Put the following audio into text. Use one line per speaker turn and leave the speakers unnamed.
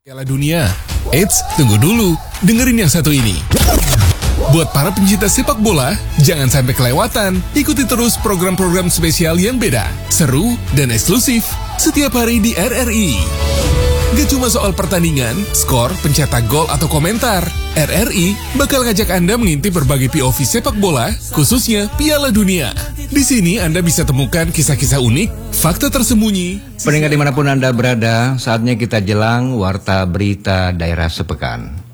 Piala Dunia. Eits, tunggu dulu. Dengerin yang satu ini. Buat para pencinta sepak bola, jangan sampai kelewatan. Ikuti terus program-program spesial yang beda, seru, dan eksklusif setiap hari di RRI. Gak cuma soal pertandingan, skor, pencetak gol, atau komentar. RRI bakal ngajak Anda mengintip berbagai POV sepak bola, khususnya Piala Dunia. Di sini Anda bisa temukan kisah-kisah unik, fakta tersembunyi.
Pendengar dimanapun Anda berada, saatnya kita jelang warta berita daerah sepekan.